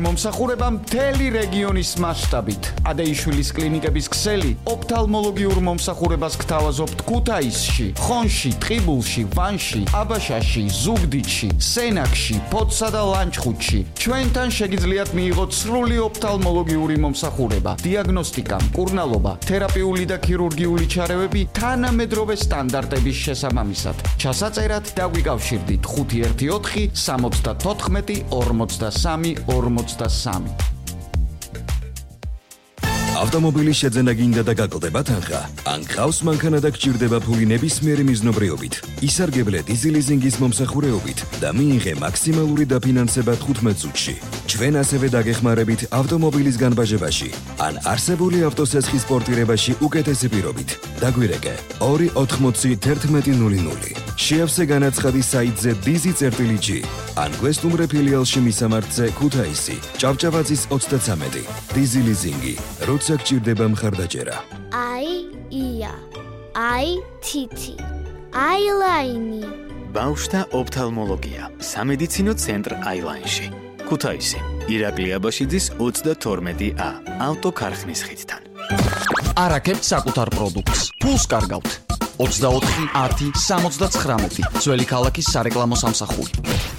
მომსახურება მთელი რეგიონის მასშტაბით. ადეიშვილის კლინიკების ქსელი ოფთალმოლოგიურ მომსახურებას გთავაზობთ ქუთაისში, ხონში, ტყიბულში, ვანში, აბაშაში, ზუგდიდში, სენაკში, ფოთსა და ლანჩხუთში. ჩვენთან შეგიძლიათ მიიღოთ სრული ოფთალმოლოგიური მომსახურება, დიაგნოსტიკა, მკურნალობა, თერაპიული და ქირურგიული ჩარევები თანამედროვე სტანდარტების შესაბამისად. ჩასაწერად დაგვიკავშირდით 514 74 43 43. ავტომობილის შეძენა გინდა და გაკლდება თანხა? ან გყავს მანქანა და გჭირდება ფული ნებისმიერი მიზნობრიობით? ისარგებლე დიზელიზინგის მომსახურეობით და მიიღე მაქსიმალური დაფინანსება 15 წუთში. ჩვენ ასევე დაგეხმარებით ავტომობილის განბაჟებაში ან არსებული ავტოსესხის პორტირებაში უკეთესი პირობით. დაგვირეკე 280 შეავსე განაცხადი საიტზე dizi.g ან გვესტუმრე ფილიალში მისამართზე ქუთაისი, ჭავჭავაძის 33. დიზელიზინგი, როცა გჭირდება მხარდაჭერა. ია, თითი, აილაინი. ბავშვთა ოფთალმოლოგია, სამედიცინო ცენტრ აილაინში. ქუთაისი, ირაკლი აბაშიძის 32A, ავტოქარხნის ხიდთან. არაკებთ საკუთარ პროდუქტს. ფულს კარგავთ. 24 10 79 ძველი ქალაქის სარეკლამო სამსახური.